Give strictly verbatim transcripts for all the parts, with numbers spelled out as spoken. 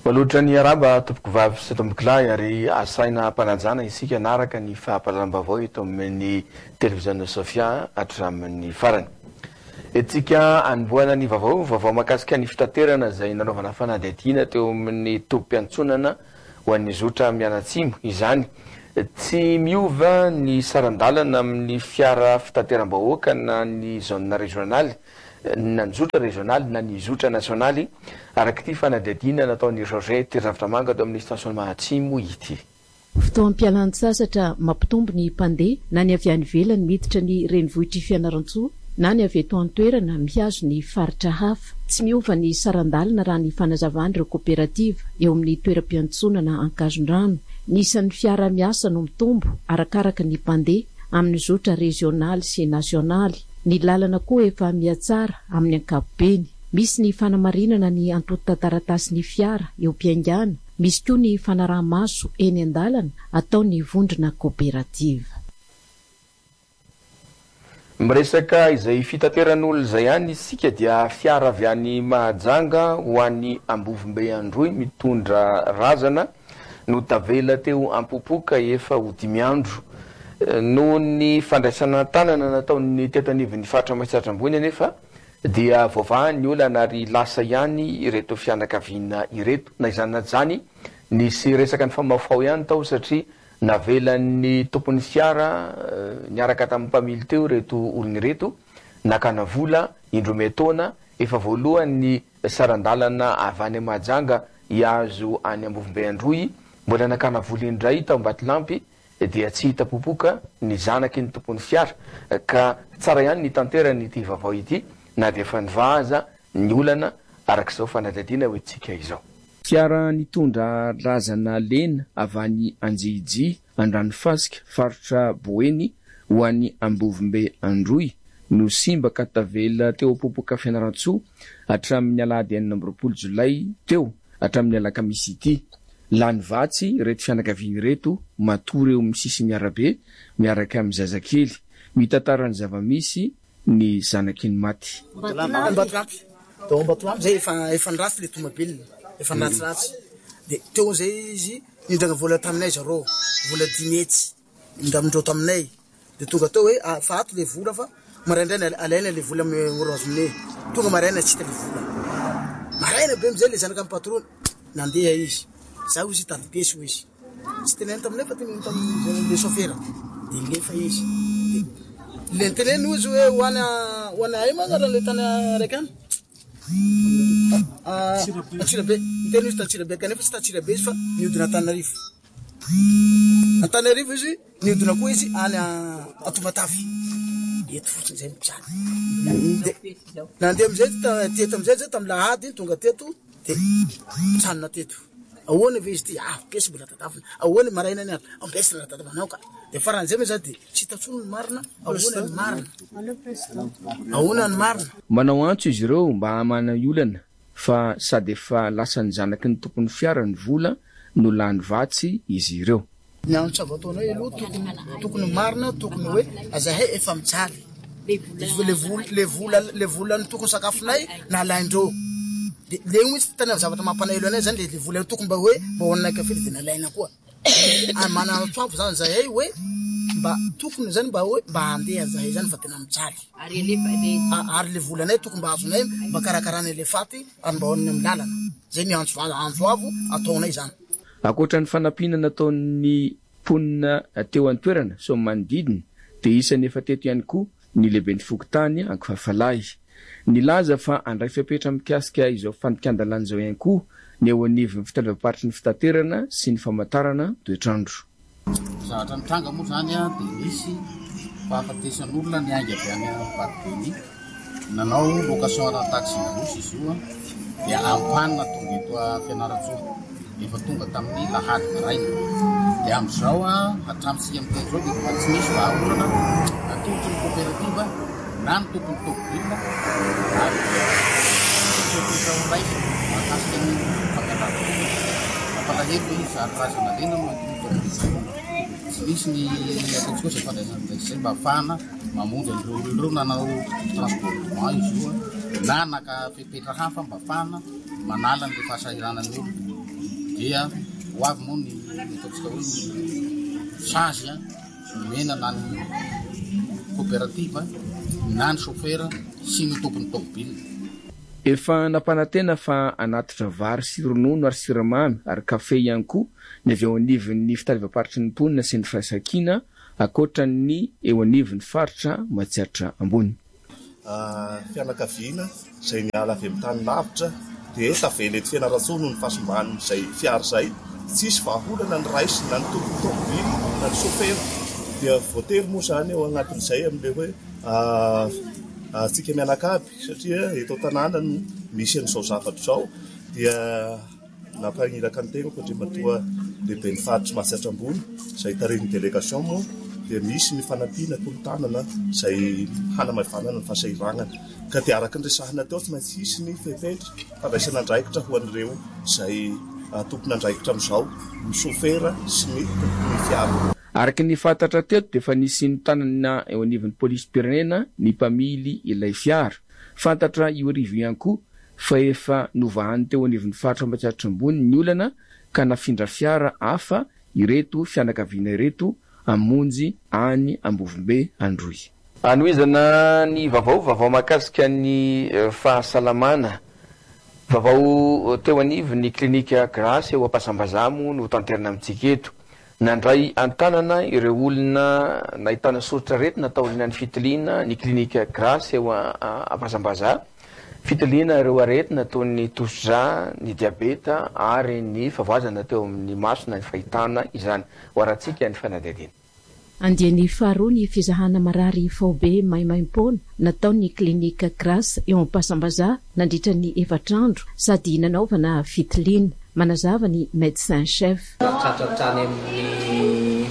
Malotra ny araba tompoko vavy sy tompoko lahy ary asaina ampanajana isika naraka ny fahapalam-bavao eto amin'ny televiziona Sofia hatramin'ny farany. Etsika anomboana ny vavao, vavao makasika ny fitaterana izay nanaovana fanadihadiana teo amin'ny tobim-piantsonana ho an'ny zotra mianatsimo. Izany tsy miova ny sarandalana amin'ny fiara fitateram-bahoaka na ny zone régionale na ny zotra régionale na ny zotra nasionaly araka ity fanadihadiana nataon'ny Georges Terizavatra Manga teo amin'ny station Mahatsimo ity. Fotoam-pialan-tsasatra mampitombo ny mpandeha na ny avy any ivelany miditra ny renivohitry Fianarantsoa na ny avy eto an-toerana mihazo ny faritra hafa. Tsy miova ny sarandalana raha ny fanazavan'ireo kooperativa eo amin'ny toeram-piantsonana Ankazondrano. Nisan'ny fiara miasa no mitombo arakaraka ny mpandeha amin'ny zotra régionale sy nasionaly. Ny lalana koa efa miatsara amin'ny ankapobeny. Misy ny fanamarinana ny antota-taratasy ny fiara eo Mpiaingana. Misy koa ny fanaraha-maso eny an-dalana ataon'ny vondrona kooperativa. Miresaka izay fitateran'olona izay ihany isika dia fiara avy any Mahajanga ho an'ny Ambovimbeandroy mitondra razana no tavela teo Ampopoka efa ho dimy andro. Noho ny fandraisana tanana nataon'ny tetanivon'ny faritra Mahisatra Ambony anefa dia voavahan'ny olana ary lasa ihany ireto fianakaviana ireto. Na izany na zany nisy resaka ny famafao ihany tao satria navelan'ny tompon'ny fiara niaraka tamin'ny mpamily teo reto olona ireto nakana vola indroa taona efa voalohany sarandalana avy any Mahajanga hiazo any Ambovimbeandroy mbola nakana vola indray tao Ambatolampy dia tsy hita popoka ny zanaky ny tompon'ny fiara ka tsara ihany ny tanterany ity vavao ity na dia efa nivahaza ny olana arak'izao fanadihadiana ho etsika izao. Fiara nitondra razana lena avy any Anjiji Andranofasika faritra Boeny ho an'ny Ambovimbeandroy no simba ka tavela teo Ampopoka Fianarantsoa hatramin'ny alahady enina amby roapolo Jolay teo hatramin'ny alakamisy ity. Lany vatsy reto fianakaviana ireto matory eo amin'ny sisin'ny arabe miaraka amin'ny zazakely mitantarany zava-misy ny zanaky ny maty. Ambatolampy. Tao Ambatolampy zay efa efa niratsy le tomobilina, efa niratsiratsy. De teo zay izy nindrana vola taminay zareo, vola dimy hetsy ndamindreo taminay. De tonga teo hoe ah, fa ato le vola fa maraindray alaina le vola amin'ny orange money. Tonga maraina tsy hita le vola. Maraina be amizay le zanaka amin'ny patron nandeha izy. Za izy tady pièce izy. Tsy tenenina taminay fa tenenina tamin'ny le chauffeur. De lefa izy. Le tenenina izy hoe hoana hoana ay manara le tany araiky any. Ah, Antsirabe. Teny izy Antsirabe kanefa tsy Antsirabe izy fa niodina Antananarivo. Antananarivo izy niodina koa izy any Atomatavy. Eto fotsiny zay mitrano. Nandeha amizay teto amizay zay tamin'ny lahady tonga teto de mitsanona teto. Ahoana ve izy ty ah pièce mbola tadavina ahoana maraina ny ambesy na tadavanao ka de faran'izay me za de tsy tatsony marina ahoana ny marina ahoana ny marina. Manao antso izy ireo mba hamana olana fa sady efa lasa ny zanaky ny tompon'ny fiara ny vola no lany vatsy izy ireo. Ny antso avy ataonao aloha tokony tokony marina tokony hoe azahay efa mijaly le vola le vola le vola ny tokony sakafonay na laindreo. Le izy tany zavatra mampanahelo anay zany le vola tokony mba hoe mba hoanay kafe de nalaina koa. Mana tsavo zany zahay hoe mba tokony zany mba hoe mba handeha zahay zany fa tena mijaly. Ary elefa ary le volanay tokony mba azonay mba karakarana elefaty ary mba hoanay amin'ny lalana. Zay ny antso antso avo ataonay zany. Akoatra ny fanampiana nataon'ny ponina teo an-toerana so manodidina dia isany efa teto ihany koa ny lehiben'ny Fokotany Ankofafalahy. Nilaza fa andray fepetra mikasika izao fandikan-dalana izao ihany koa ny eo anivon'ny fitondram-paritry ny fitaterana sy ny famantarana toetrandro. Zavatra mitranga moa zany a dia misy fahafatesan'olona ny aingana avy any Paribeny nanao location ara taxi bus izy io dia ampanina tonga eto Fianarantsoa efa tonga tamin'ny lahady maraina dia amin'izao a hatramin'ny amin'ny teny izao dia tsy misy vahaolana atolotra ny kooperativa na ny tompony tomobilina ary toetra raisy mahakasika ny fampianarana mampalahelo izy ary razana lena no tsy misy ny ataontsika zay fandraisana zay mba ahafahana mamonjy an'ireo ireo nanao transportement izy io na naka fepetra hafa mba ahafahana manala ny fahasahiranan'ny olona. be a ho avy moa ny ataontsika hoe change a mena na ny coopérative na ny chauffeur sy ny tompony tomobile. Efa nampanantena fa anatitra vary sy ronono ary siramamy ary kafe ihany koa ny avy eo anivon'ny fitadiavam-paritry ny mponina sy ny firaisan-kina akoatra ny eo anivon'ny faritra Matsiatra Ambony. Fianakaviana izay miala avy amin'ny tany lavitra dia tavela eto Fianarantsoa noho ny fahasimban'izay fiara izay tsisy vahaolana ny raisy na ny tompony tomobily na ny chauffeur dia voatery moa izany eo anatin'izay amin'ilay hoe antsika mianakavy satria eto tanàna misy an'izao zavatra izao dia nampagnilaka ny tenako andriamatoa lehibe ny faritra Matsiatra Ambony izay tarehin'ny délégation moa dia misy ny fanampiana tolo-tanana izay hanamavanana ny fahasahiranana ka dia araka ny resahana teo tsy maintsy hisy ny fepetra fandraisana andraikitra ho an'ireo izay tompona andraikitra amin'izao ny chauffeur sy ny tompony fiara. Araky ny fantatra teto dia fa nisy ny tanana eo anivon'ny polisy pirenena ny mpamily ilay fiara. Fantatra io arivo ihany koa fa efa novahany teo anivon'ny faritra Matsiatra Ambony ny olana ka nafindra fiara hafa ireto fianakaviana ireto amonjy any Ambovimbe Androy. Anoizana ny vavao vavao mahakasika ny fahasalamana. Vavao teo anivon'ny klinika Grâce eo Ampasambazamo no tanterana amintsika eto. Nandray antanana ireo olona nahitana soritra retina taolina ny fitiliana ny klinika Grâce eo Ampasambazamo. Fitiliana ireo aretina toy ny tositra, ny diabeta ary ny favoazana teo amin'ny maso na ny fahitana izany. Hoaratsika ny fanadihadiana. Andiany faharoa ny fizahana marary faobe maimaim-poana nataon'ny klinika Grâce eo Ampasambazamo nandritra ny efatrandro sady nanaovana fitiliana. Manazava ny médecin chef. Tratratrany amin'ny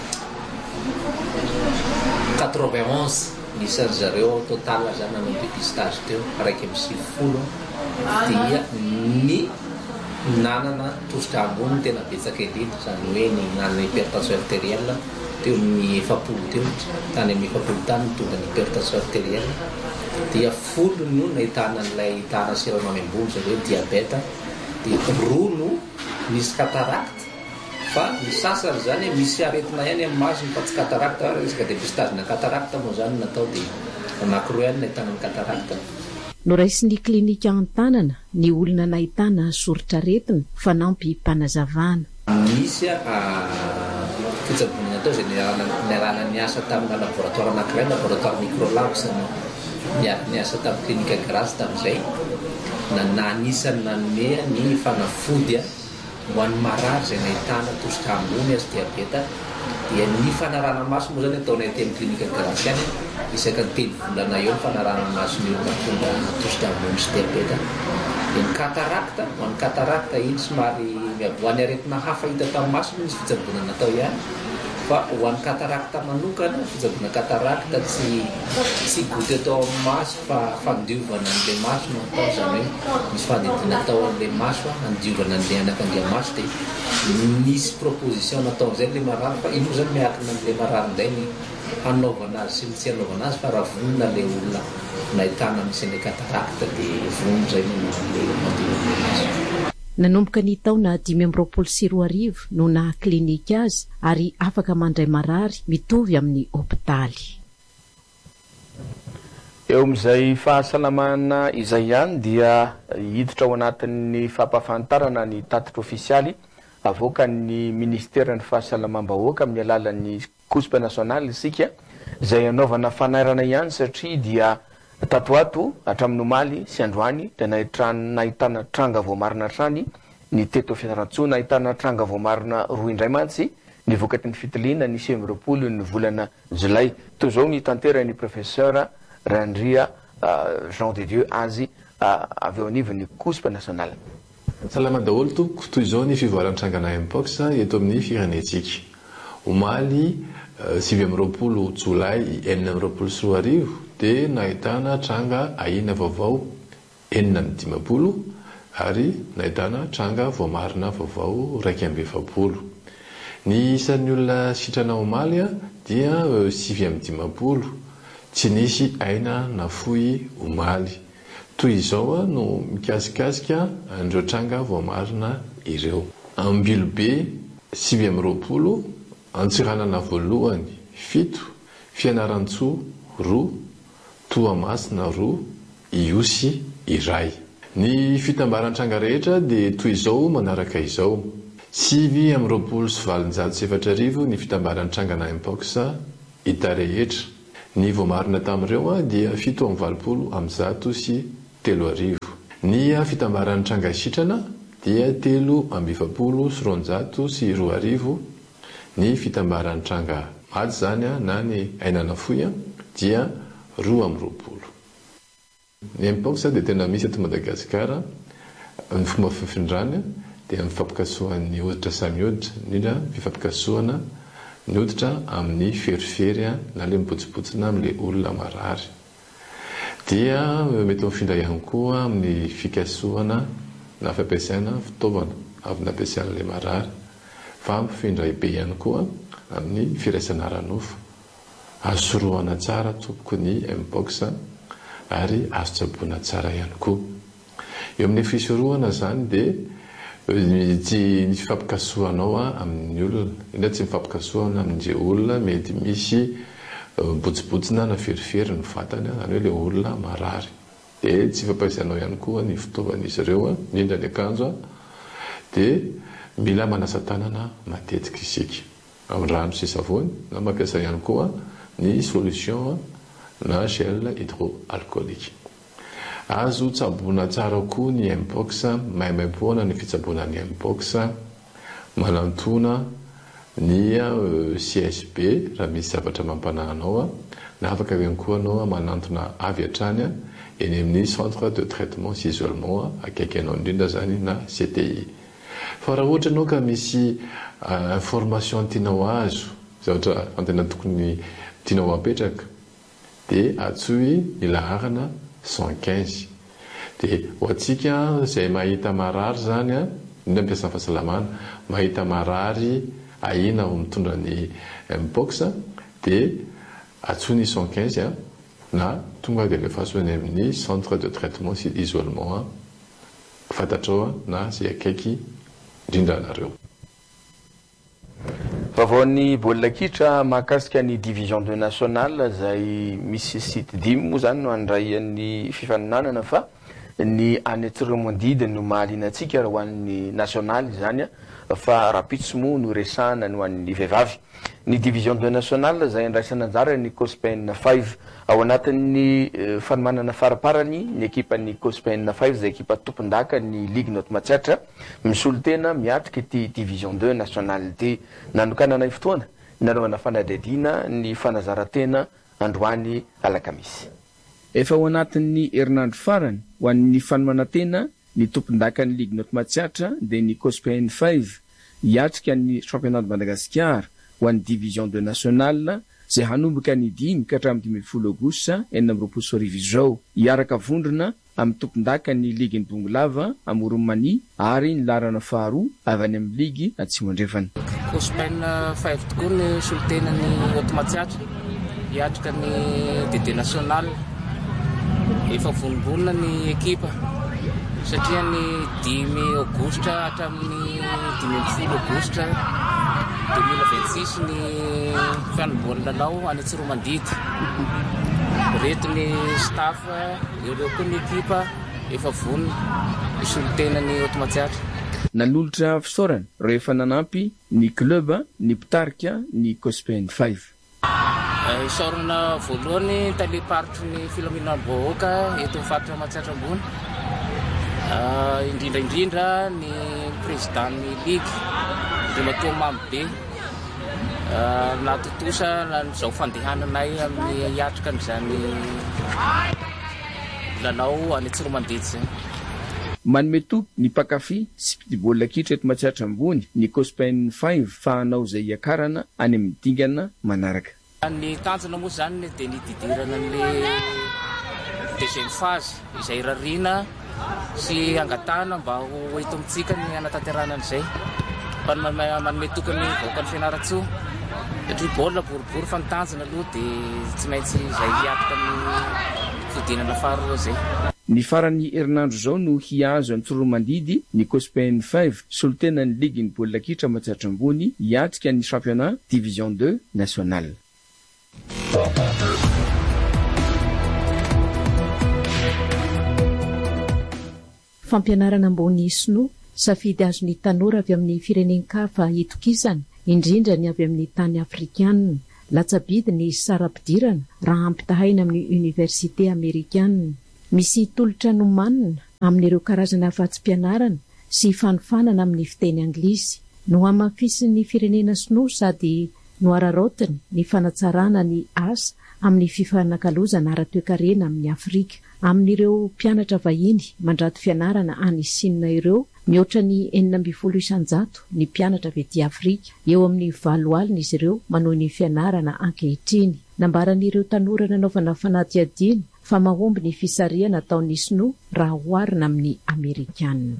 quatre-vingt-onze nisy ry zareo total zany nanao dépistage teo raiky amin'ny sivifolo dia ny nanana tositra ambony tena betsaka indrindra zany hoe ny nanana hypertension artérielle teo amin'ny efapolo teo tany amin'ny efapolo tany tonga ny hypertension artérielle dia folo no nahitana n'ilay tana siramamy ambony zay hoe diabeta dia roa no misy cataracte fa ny sasany zany misy aretina ihany amin'ny masony fa tsy cataracte ary resaka dépistage na cataracte moa zany natao dia anankiroa ihany nahitana ny cataracte. Noraisin'ny klinika Antanana ny olona nahitana soritra aretina fanampy mpanazavana. Misy fitsabonana tao izay niarana niasa tamina laboratoire anankiray laboratoire microlabs niasa tamin'ny klinika Grâce tamin'izay na nanisany nanome ny fanafody ho an'ny marary izay nahitana tositra ambony azy diabeta dia ny fanarana maso moa zany ataonay ety amin'ny klinika Grâce ihany isaka ny telo volana eo ny fanarana maso ny olona tonga tositra ambony sy diabeta. Dia ny cataracte ho an'ny cataracte iny somary miavoany aretina hafa hita tamin'ny maso misy fitsabonana natao ihany fa ho an'ny cataracte manokana fitsabona cataracte tsy tsy goty atao amin'ny maso fa fandiovana an'ilay maso no atao zany hoe misy fandidina atao an'ilay maso andiovana an'ilay anakan'ilay maso dia misy proposition natao an'izay ilay marary fa ino zany miakina an'ilay marary inday ny hanaovana azy sy ny tsy hanaovana azy fa raha vonona ilay olona nahitana misy an'ilay cataracte dia vonona zay no ilay mandiovana maso. Nanomboka ny taona dimy amby roapolo sy roa arivo no na klinika azy ary afaka mandray marary mitovy amin'ny hopitaly. Eo amin'izay fahasalamana izay ihany dia hiditra ao anatin'ny fampahafantarana ny tatitra ofisialy avoakan'ny ministera ny fahasalamam-bahoaka amin'ny alalan'ny COUSP national isika izay anaovana fanairana ihany satria dia tatoato hatramin'ny omaly sy androany dia nahitana tranga voamarina trany ny teto Fianarantsoa nahitana tranga voamarina roa indray mantsy ny vokatry ny fitiliana ny sivy amby roapolo ny volana Jolay. Toy izao ny tanterany professeur Randria Jean de Dieu azy avy eo anivon'ny COUSP national. Salama daholo tompoko, toy izao ny fivoaran'ny trangana mpox eto amin'ny firenetsika. Omaly sivy amby roapolo Jolay enina amby roapolo sy roa arivo dia nahitana tranga ahina vaovao enina amby dimapolo ary nahitana tranga voamarina vaovao raiky amby efapolo. Ny isan'ny olona sitrana Omaly dia sivy amby dimapolo. Tsy nisy aina na fohy Omaly. Toy izao no mikasikasika andreo tranga voamarina ireo. Ambilobe sivy amby roapolo, Antsiranana voalohany fito, Fianarantsoa roa, Toamasina roa, Iosy iray. Ny fitambaran-tranga rehetra dia toy izao manaraka izao: sivy amby roapolo sy valonjato sy efatra arivo ny fitambaran-trangana Mpox hita rehetra. Ny voamarina tamin'ireo dia fito amby valopolo amby zato sy telo arivo. Ny fitambaran-tranga Sitrana dia telo amby efapolo sy roanjato sy roa arivo. Ny fitambaran-tranga Maty zany na ny Ainana Fohy dia roa amby roapolo. Ny Mpox dia tena misy eto Madagasikara. Ny fomba fifindrany dia mifampikasohan'ny hoditra samy hoditra, indrindra fifampikasohana ny hoditra amin'ny ferifery na le mipotsipotsina amin'le olona marary. Dia mety mifindra ihany koa amin'ny fikasohana na fampiasaina fitaovana avy nampiasain'le marary, fa mifindra be ihany koa amin'ny firaisana ranofo. Azo sorohana tsara tompoko ny Mpox ary azo tsaboana tsara ihany koa. Eo amin'ny fisorohana zany dia tsy ny fifampikasohanao amin'ny olona, indray tsy mifampikasohana amin'izay olona mety misy botsibotsina na ferifery ny vatany, zany hoe le olona marary. Dia tsy fampiasanao ihany koa ny fitaovan'izy ireo, indrindra ny akanjo, dia mila manasa tanana matetika isika amin'ny rano sy savony, na mampiasa ihany koa ny solution na gel hydroalcoolique. Azo tsaboana tsara koa ny Mpox, maimaipoana ny fitsaboana ny Mpox, manantona ny C S B raha misy zavatra mampanahanao, na afaka ihany koa anao manantona avy hatrany eny amin'ny centre de traitement sy isolement akaiky anao indrindra zany na C T I. Fa raha ohatra anao ka misy information tianao azo, zavatra antena tokony tianao apetraka, dia atsoy ny laharana cent quinze. Dia ho antsika izay mahita marary zany, indrindra ampiasan'ny fahasalamana, mahita marary ahina ho mitondra ny Mpox, dia atsoy ny cent quinze na tonga dia lefa soany amin'ny centre de traitement sy isolement fantatrao na zay akaiky indrindra anareo. Vaovao baolina kitra mahakasika ny division deux nationale izay misy site dimy moa zany no andraian'ny fifaninanana, fa ny any Antsiranana no mahaliana antsika raha ho an'ny nationale zany, fa rapitso moa no resahana no an'ny vehivavy. Ny division deux nationale izay andraisana anjara ny Cospen five ao anatin'ny fanomanana faraparany ny ekipan'ny Cospen five izay ekipa tompon-daka ny Ligue Noto Matsiatra misolo tena miatrika ity division deux nationale ity. Nanokanana fotoana nanovana fanadihadiana ny fanazara-tena androany alakamisy. Efa ao anatin'ny herinandro farany ho an'ny fanomanantena ny tompon-daka ny Ligue Noto Matsiatra dia ny Cospen five hiatrika ny championnat de Madagascar ho an'ny division deux nationale izay hanomboka ny dimy ka hatramin'ny dimy folo aogosta enina amby roapolo sy arivo izao, hiaraka vondrona amin'ny tompon-daka ny Ligue ny Bongolava Amoromani ary ny larana faharoa avy any amin'ny Ligue Atsimo Andrefana. Cospen five tokoa ny solotena ny Noto Matsiatra hiatrika ny D D national. Efa vonobonina ny ekipa satria ny dimy aogosta hatramin'ny dimy amby folo aogosta deux mille vingt-six ny fianobolana lao any Tsiromandidy. Reto ny staff ireo koa ny ekipa efa vonona isolotena ny Noto Matsiatra. Nanolotra fisaorana rehefa nanampy ny club ny mpitarika ny Cospen five. Isaorana voalohany taleparitry ny filaminana bahoaka eto faritra Matsiatra ambony, indrindra indrindra ny président ny ligue Ramatoa Mamy be natotosa n'izao fandehananay amin'ny hiatrika n'izany lalao any Tsiromandidy zany. Manome toky ny mpakafy sy mpidi-baolina kitra eto Matsiatra ambony ny Cospen five fa hanao izay hiakarana any amin'ny dingana manaraka. Ny tanjona moa zany dia ny didirana an'le deuxième phase izay rarina sy angatana mba ho eto amintsika ny anatanterana an'izay. Fa manome toky ny vahoaka ny Fianaratsoa satria baolina boribory fa ny tanjona aloha dia tsy maintsy izay hiatrika ny fidinana faharoa zay. ny farany herinandro zao no hiazo ny tsoromandidy ny Cospn five solitenany liginy baolina kitra matsatra ambony hiatrika ny championnat division deux national. Fampianarana ambony sinoa safidy azony tanora avy amin'ny firenenkafa itokisana indrindra ny avy amin'ny tany afrikanina latsabidy ny sara-pidirana raha ampitahaina amin'ny université américaine. Misy tolotra nomanina amin'ireo karazana afatsim-pianarana sy fanofanana amin'ny fiteny anglisy no amafisin'ny firenena sinoa sady no araraotiny ny fanatsarana ny asa amin'ny fifanakalozana ara-toekarena amin'ny Afrika. Amin'ireo mpianatra vahiny mandrato fianarana any Sinina ireo mihoatra ny enina amby folo isanjato ny mpianatra vety Afrika, eo amin'ny valo alina izy ireo manohy ny fianarana ankehitriny. Nambaran'ireo tanora nanaovana fanadihadiana fa mahomby ny fisariana ataon'ny sinoa raha oharina amin'ny amerikanina.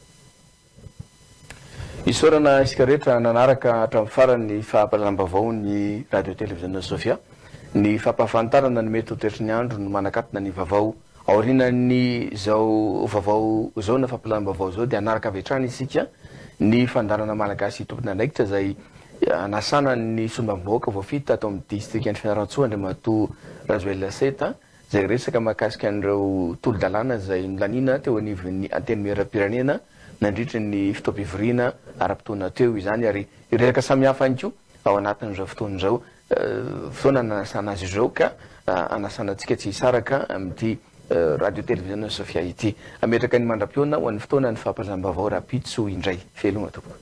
Isorana isika rehetra nanaraka hatramin'ny farany fahapalam-bavao ny radio televiziona Sofia, ny fampahafantarana ny mety ho toetry ny andro no manakatona ny vavao aorianany zao vavao zao na fampalam-bavao zao dia anaraka avetrany isika ny fandarana malagasy tompona andraikitra zay anasana ny sombam-bahoaka voafita atao amin'ny district ny Fianarantsoa Andriamatoa Razoelina Seta zay resaka mahakasika an'ireo tolo-dalàna zay milanina teo anivon'ny anteny miaram-pirenena nandritra ny fitaom-pivoriana ara-potoana teo izany ary resaka samihafa ihany koa ao anatin'izao fotoana izao fotoana anasana azy izao ka anasanantsika tsy hisaraka amin'ity radio televiziona Sofia ity ametraka ny mandram-piona ho an'ny fotoana ny fahapalam-bavao rapitso indray felona tompoko.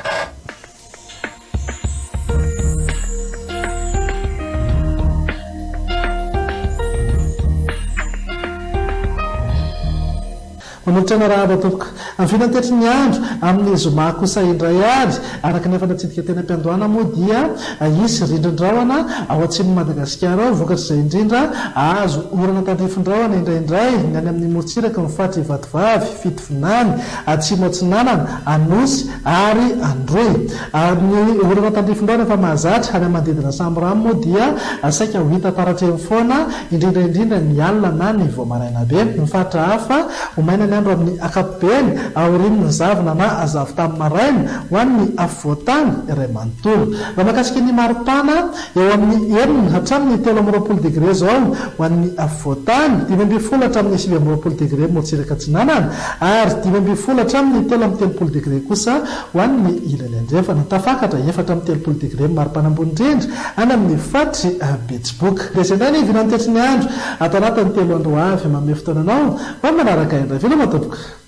Manotrana raha tompoko amin'ny finantetry ny andro amin'ny zoma kosa indray ary araka ny fantatsidika tena am-piandohana moa dia isy rindrin-drahona ao atsimon'i Madagasikara ao vokatra izay indrindra azo orana tandrifin-drahona indraindray ny any amin'ny morontsiraka mifatry vatovavy fitovinany atsimo atsinanana anosy ary androy ny orana tandrifin-drahona efa mahazatra any manodidina samborano moa dia asaika ho hita taratreny foana indrindra indrindra ny alina na ny voamaraina be mifatra hafa omaina andro amin'ny akapobeny aorian'ny zavona na azavo tamin'ny maraina ho an'ny afovoatany iray manontolo. Raha mahakasika ny maripana eo amin'ny enina hatramin'ny telo amby roapolo degré zao ho an'ny afovoatany, dimy amby folo hatramin'ny sivy amby roapolo degré morontsiraka atsinanana ary dimy amby folo hatramin'ny telo amby telopolo degré kosa ho an'ny ilany andrefana tafakatra efatra amby telopolo degré maripana ambony indrindra any amin'ny fatry betsiboka. Dia izay indray ny vinany tetry ny andro atao anatin'ny telo andro avy manome fotoananao mba manaraka indray. Velo matoboko.